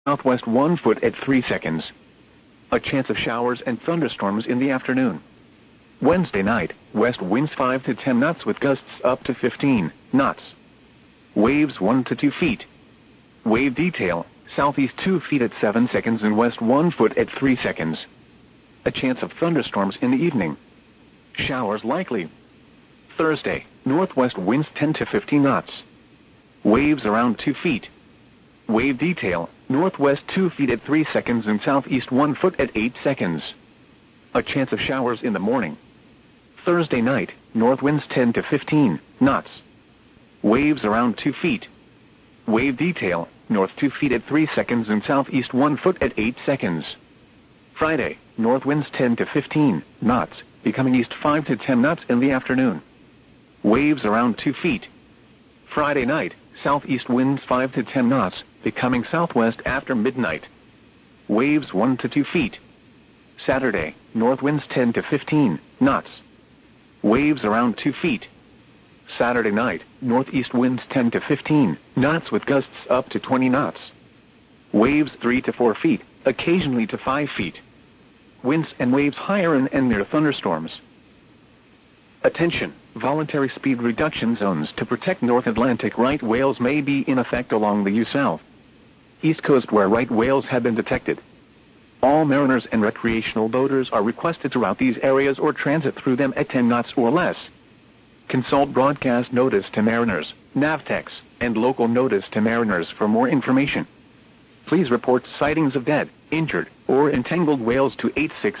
southwest 1 foot at 3 seconds. A chance of showers and thunderstorms in the afternoon. Wednesday night, west winds 5 to 10 knots with gusts up to 15 knots. Waves 1 to 2 feet. Wave detail, southeast 2 feet at 7 seconds and west 1 foot at 3 seconds. A chance of thunderstorms in the evening. Showers likely. Thursday, northwest winds 10 to 15 knots. Waves around 2 feet. Wave detail, northwest 2 feet at 3 seconds and southeast 1 foot at 8 seconds. A chance of showers in the morning. Thursday night, north winds 10 to 15 knots. Waves around 2 feet. Wave detail, north 2 feet at 3 seconds and southeast 1 foot at 8 seconds. Friday, north winds 10 to 15 knots, becoming east 5 to 10 knots in the afternoon. Waves around 2 feet. Friday night, southeast winds 5 to 10 knots, becoming southwest after midnight. Waves 1 to 2 feet. Saturday, north winds 10 to 15 knots. Waves around 2 feet. Saturday night, northeast winds 10 to 15 knots with gusts up to 20 knots. Waves 3 to 4 feet, occasionally to 5 feet. Winds and waves higher and near thunderstorms. Attention! Voluntary speed reduction zones to protect North Atlantic right whales may be in effect along the U-South East Coast where right whales have been detected. All mariners and recreational boaters are requested to route these areas or transit through them at 10 knots or less. Consult broadcast notice to mariners, Navtex, and local notice to mariners for more information. Please report sightings of dead, injured, or entangled whales to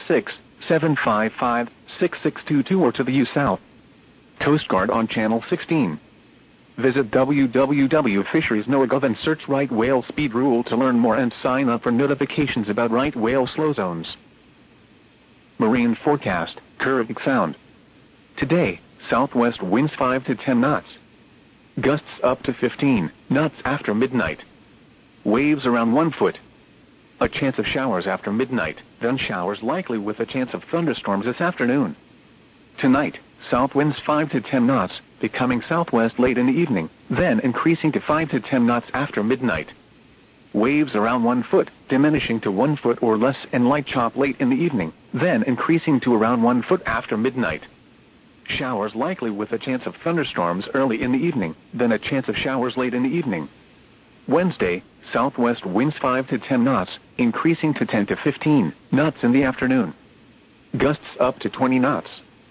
866-755-6622 or to the U-South Coast Guard on Channel 16. Visit www.fisheries.gov and search right whale speed rule to learn more and sign up for notifications about right whale slow zones. Marine forecast, Currituck Sound. Today, southwest winds 5 to 10 knots. Gusts up to 15 knots after midnight. Waves around 1 foot. A chance of showers after midnight, then showers likely with a chance of thunderstorms this afternoon. Tonight, south winds 5 to 10 knots, becoming southwest late in the evening, then increasing to 5 to 10 knots after midnight. Waves around 1 foot, diminishing to 1 foot or less and light chop late in the evening, then increasing to around 1 foot after midnight. Showers likely with a chance of thunderstorms early in the evening, then a chance of showers late in the evening. Wednesday, southwest winds 5 to 10 knots, increasing to 10 to 15 knots in the afternoon. Gusts up to 20 knots.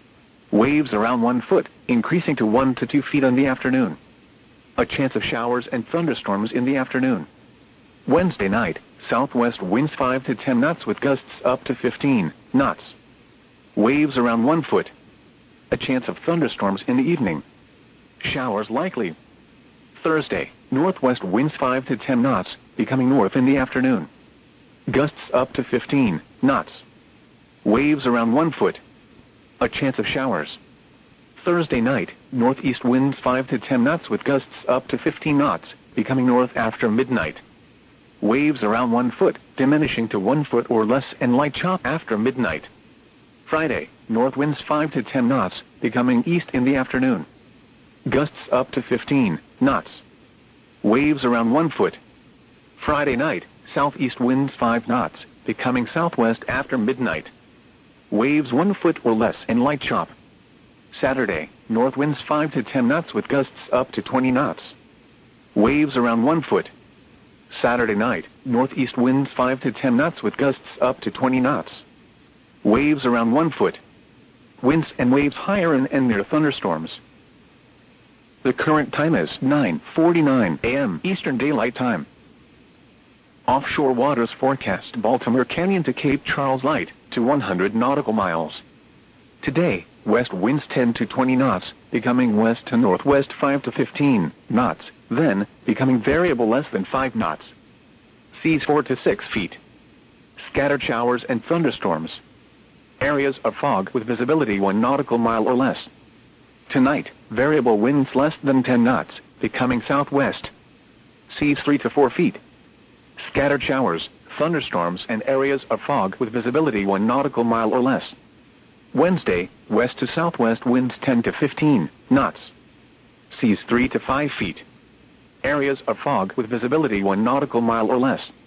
Waves around 1 foot, increasing to 1 to 2 feet in the afternoon. A chance of showers and thunderstorms in the afternoon. Wednesday night, southwest winds 5 to 10 knots with gusts up to 15 knots. Waves around 1 foot. A chance of thunderstorms in the evening. Showers likely. Thursday, northwest winds 5 to 10 knots, becoming north in the afternoon. Gusts up to 15 knots. Waves around 1 foot. A chance of showers. Thursday night, northeast winds 5 to 10 knots with gusts up to 15 knots, becoming north after midnight. Waves around 1 foot, diminishing to 1 foot or less and light chop after midnight. Friday, north winds 5 to 10 knots, becoming east in the afternoon. Gusts up to 15 knots. Waves around 1 foot. Friday night, southeast winds 5 knots, becoming southwest after midnight. Waves 1 foot or less and light chop. Saturday, north winds 5 to 10 knots with gusts up to 20 knots. Waves around 1 foot. Saturday night, northeast winds 5 to 10 knots with gusts up to 20 knots. Waves around 1 foot. Winds and waves higher and near thunderstorms. The current time is 9:49 a.m. Eastern Daylight Time. Offshore waters forecast Baltimore Canyon to Cape Charles light to 100 nautical miles. Today, west winds 10 to 20 knots, becoming west to northwest 5 to 15 knots, then becoming variable less than 5 knots. Seas 4 to 6 feet. Scattered showers and thunderstorms. Areas of fog with visibility 1 nautical mile or less. Tonight, variable winds less than 10 knots, becoming southwest. Seas 3 to 4 feet. Scattered showers, thunderstorms and areas of fog with visibility 1 nautical mile or less. Wednesday, west to southwest winds 10 to 15 knots. Seas 3 to 5 feet. Areas of fog with visibility 1 nautical mile or less.